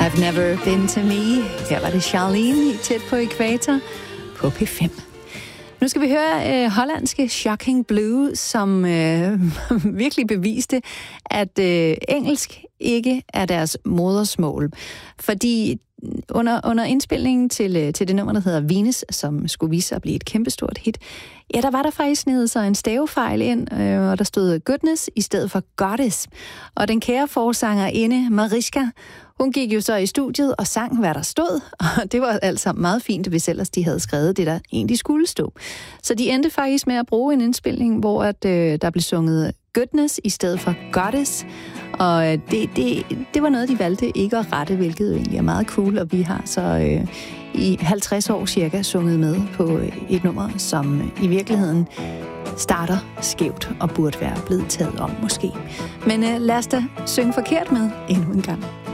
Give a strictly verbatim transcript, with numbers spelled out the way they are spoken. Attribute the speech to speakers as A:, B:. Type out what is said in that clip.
A: I've never been to me. Her var det Charlene i Tæt på Ækvator på P fem. Nu skal vi høre øh, hollandske Shocking Blue, som øh, virkelig beviste, at øh, engelsk ikke er deres modersmål. Fordi under, under indspilningen til, til det nummer, der hedder Venus, som skulle vise sig at blive et kæmpestort hit, ja, der var der faktisk snedet sig en stavefejl ind, øh, og der stod goodness i stedet for goddess. Og den kære forsangerinde Mariska, hun gik jo så i studiet og sang, hvad der stod, og det var altså meget fint, hvis ellers de havde skrevet det, der egentlig skulle stå. Så de endte faktisk med at bruge en indspilning, hvor at, øh, der blev sunget goodness i stedet for goddess, og det, det, det var noget, de valgte ikke at rette, hvilket egentlig er meget cool, og vi har så øh, i halvtreds år cirka sunget med på et nummer, som i virkeligheden starter skævt og burde være blevet taget om måske. Men øh, lad os da synge forkert med endnu en gang.